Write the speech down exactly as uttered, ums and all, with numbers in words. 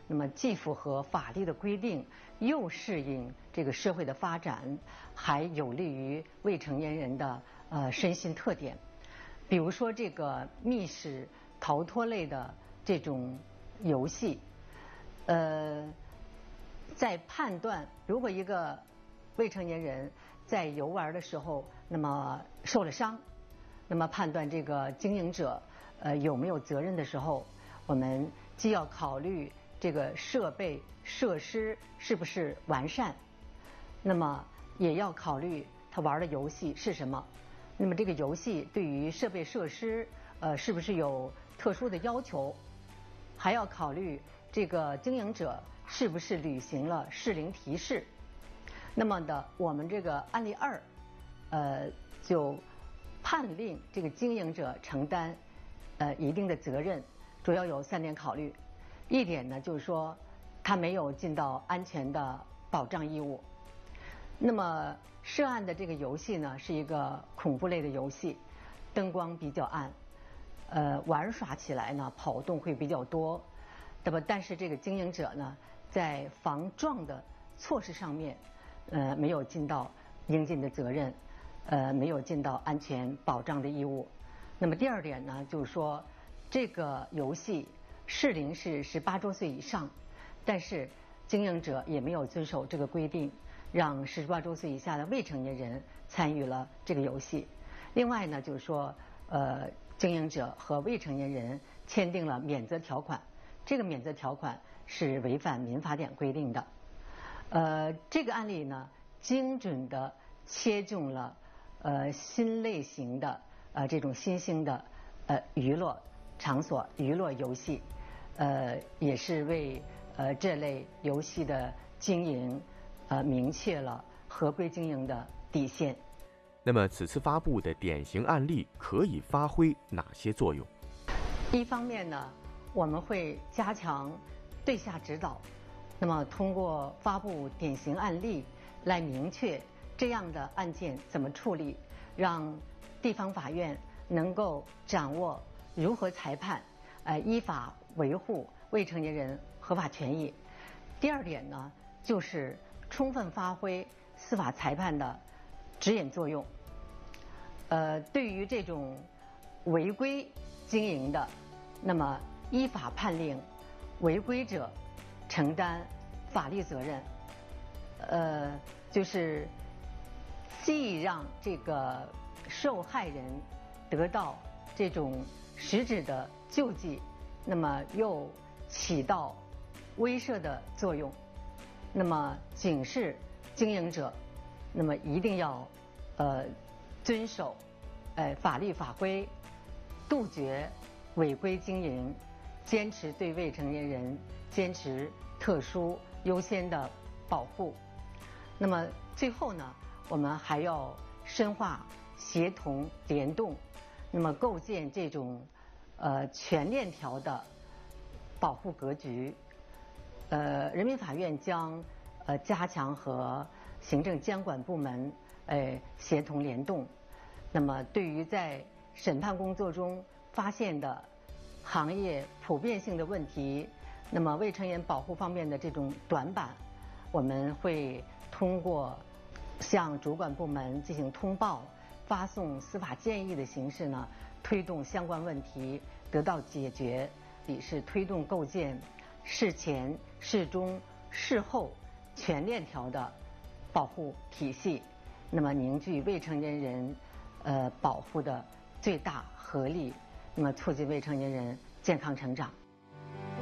那么既符合法律的规定，又适应这个社会的发展，还有利于未成年人的呃身心特点。比如说这个密室逃脱类的这种游戏，呃，在判断如果一个未成年人在游玩的时候，那么受了伤，那么判断这个经营者呃有没有责任的时候，我们既要考虑这个设备设施是不是完善，那么也要考虑他玩的游戏是什么。那么这个游戏对于设备设施呃是不是有特殊的要求，还要考虑这个经营者是不是履行了适龄提示。那么的我们这个案例二呃就判令这个经营者承担呃一定的责任，主要有三点考虑。一点呢就是说他没有尽到安全的保障义务。那么涉案的这个游戏呢是一个恐怖类的游戏，灯光比较暗，呃玩耍起来呢跑动会比较多。那么但是这个经营者呢在防撞的措施上面呃没有尽到应尽的责任，呃没有尽到安全保障的义务。那么第二点呢就是说这个游戏适龄是十八周岁以上，但是经营者也没有遵守这个规定，让十八周岁以下的未成年人参与了这个游戏。另外呢就是说呃经营者和未成年人签订了免责条款，这个免责条款是违反民法典规定的。呃这个案例呢精准地切中了呃新类型的呃这种新兴的呃娱乐场所娱乐游戏，呃也是为呃这类游戏的经营呃明确了合规经营的底线。 那么此次发布的典型案例可以发挥哪些作用？ 一方面呢我们会加强对下指导，那么通过发布典型案例来明确这样的案件怎么处理，让地方法院能够掌握如何裁判，呃依法维护未成年人合法权益。第二点呢就是充分发挥司法裁判的指引作用。呃对于这种违规经营的，那么依法判令违规者承担法律责任，呃，就是既让这个受害人得到这种实质的救济，那么又起到威慑的作用。那么警示经营者，那么一定要呃遵守呃法律法规，杜绝违规经营，坚持对未成年人坚持特殊优先的保护。那么最后呢，我们还要深化协同联动，那么构建这种呃全链条的保护格局。呃，人民法院将呃加强和行政监管部门呃协同联动。那么对于在审判工作中发现的行业普遍性的问题，那么未成年保护方面的这种短板，我们会通过向主管部门进行通报、发送司法建议的形式呢，推动相关问题得到解决，也是推动构建事前、事中、事后全链条的保护体系，那么凝聚未成年人呃保护的最大合力，那么促进未成年人健康成长。